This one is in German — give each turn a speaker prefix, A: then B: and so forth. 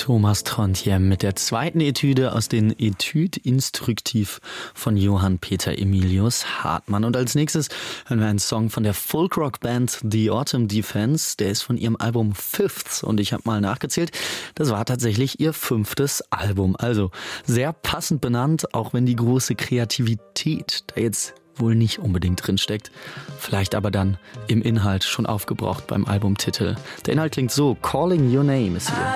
A: Thomas Trondheim mit der zweiten Etüde aus den Etudes Instructives von Johann Peter Emilius Hartmann. Und als nächstes hören wir einen Song von der Folk-Rock-Band The Autumn Defense. Der ist von ihrem Album Fifths und ich habe mal nachgezählt, das war tatsächlich ihr 5. Album. Also sehr passend benannt, auch wenn die große Kreativität da jetzt wohl nicht unbedingt drin steckt. Vielleicht aber dann im Inhalt schon aufgebraucht beim Albumtitel. Der Inhalt klingt so: Calling Your Name ist hier.